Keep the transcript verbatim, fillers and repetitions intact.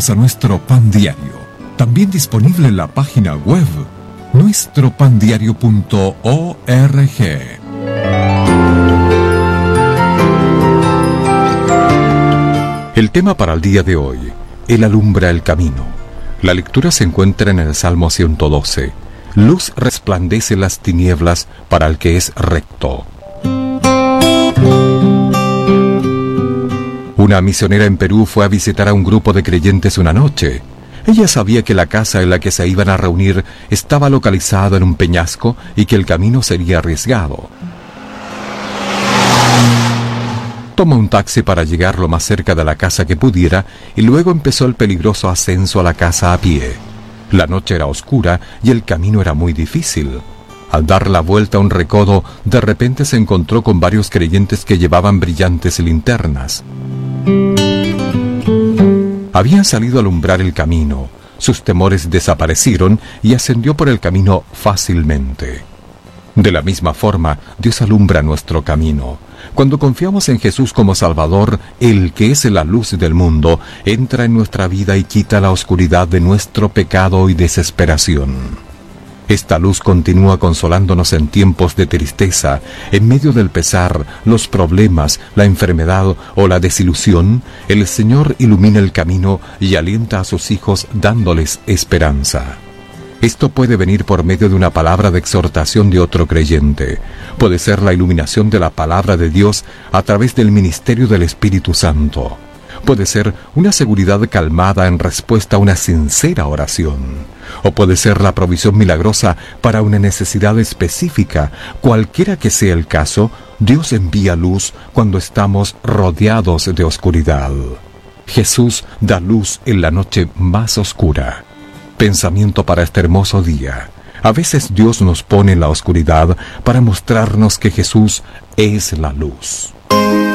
invitamos a nuestro pan diario, también disponible en la página web nuestro pan diario punto org. El tema para el día de hoy: Él alumbra el camino. La lectura se encuentra en el Salmo ciento doce. Luz resplandece las tinieblas para el que es recto. Una misionera en Perú fue a visitar a un grupo de creyentes una noche. Ella sabía que la casa en la que se iban a reunir estaba localizada en un peñasco y que el camino sería arriesgado. Tomó un taxi para llegar lo más cerca de la casa que pudiera y luego empezó el peligroso ascenso a la casa a pie. La noche era oscura y el camino era muy difícil. Al dar la vuelta a un recodo, de repente se encontró con varios creyentes que llevaban brillantes linternas. Habían salido a alumbrar el camino. Sus temores desaparecieron y ascendió por el camino fácilmente. De la misma forma, Dios alumbra nuestro camino. Cuando confiamos en Jesús como Salvador, el que es la luz del mundo, entra en nuestra vida y quita la oscuridad de nuestro pecado y desesperación. Esta luz continúa consolándonos en tiempos de tristeza, en medio del pesar, los problemas, la enfermedad o la desilusión. El Señor ilumina el camino y alienta a sus hijos dándoles esperanza. Esto puede venir por medio de una palabra de exhortación de otro creyente. Puede ser la iluminación de la palabra de Dios a través del ministerio del Espíritu Santo. Puede ser una seguridad calmada en respuesta a una sincera oración. O puede ser la provisión milagrosa para una necesidad específica. Cualquiera que sea el caso, Dios envía luz cuando estamos rodeados de oscuridad. Jesús da luz en la noche más oscura. Pensamiento para este hermoso día: a veces Dios nos pone en la oscuridad para mostrarnos que Jesús es la luz.